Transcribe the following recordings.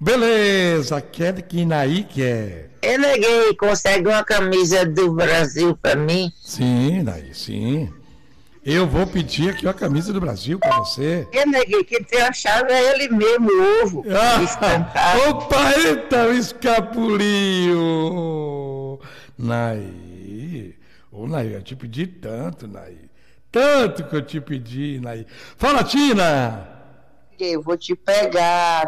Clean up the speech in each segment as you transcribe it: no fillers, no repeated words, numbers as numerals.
Beleza, quer que Naí quer. Eu neguei, consegue uma camisa do Brasil pra mim? Sim, Naí, sim. Eu vou pedir aqui uma camisa do Brasil pra você. Eu neguei, quem tem a chave é ele mesmo, o ovo. Opa, eita, o escapulinho. Naí, ô Naí, eu te pedi tanto, Naí. Tanto que eu te pedi, Naí. Fala, Tina! Eu vou te pegar.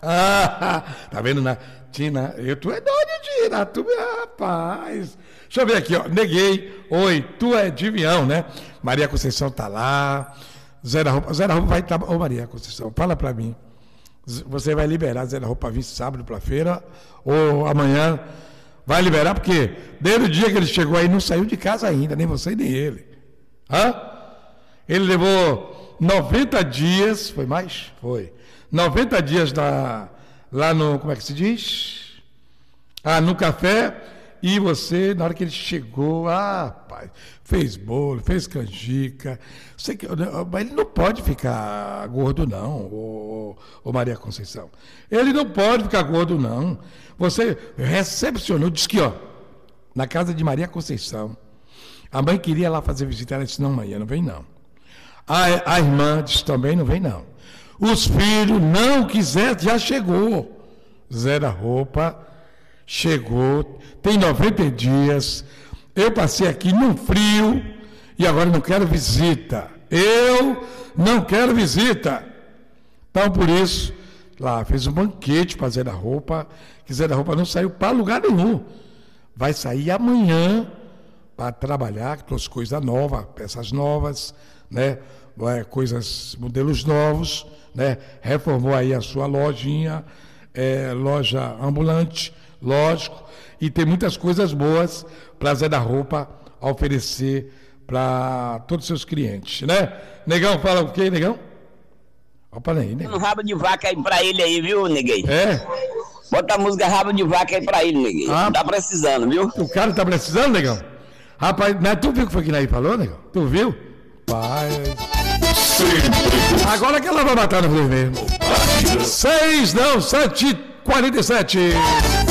Tá vendo, né? Tina, tu é doido, Tina, tu, rapaz. Deixa eu ver aqui, ó, neguei. Oi, tu é de avião, né? Maria Conceição tá lá. Zé da Roupa vai estar. Ô, Maria Conceição, fala pra mim. Você vai liberar Zé da Roupa vir sábado pra feira? Ou amanhã? Vai liberar, porque desde o dia que ele chegou aí, não saiu de casa ainda, nem você nem ele. Hã? Ele levou 90 dias, foi mais? Foi. 90 dias lá no, como é que se diz? No café, e você, na hora que ele chegou, pai, fez bolo, fez canjica, mas ele não pode ficar gordo não, ô Maria Conceição. Ele não pode ficar gordo não. Você recepcionou, disse que, na casa de Maria Conceição, a mãe queria lá fazer visita, ela disse, não, mãe, não vem não. A irmã disse, também não vem não. Os filhos não quiseram, já chegou. Zé da Roupa chegou, tem 90 dias. Eu passei aqui no frio e agora não quero visita. Eu não quero visita. Então, por isso, lá fez um banquete para Zé da Roupa, que Zé da Roupa não saiu para lugar nenhum. Vai sair amanhã para trabalhar, trouxe coisa nova, peças novas, né? Coisas, modelos novos, né? Reformou aí a sua lojinha, loja ambulante, lógico, e tem muitas coisas boas para Zé da Roupa oferecer para todos os seus clientes, né? Negão, fala o quê, Negão? Opa, aí, Negão. Um rabo de vaca aí para ele aí, viu, Neguinho? Bota a música rabo de vaca aí para ele, Neguinho. Tá precisando, viu? O cara tá precisando, Negão? Rapaz, mas tu viu o que foi que Naí falou, Negão? Tu viu? Pai. Agora que ela vai matar no vermelho. 7h47.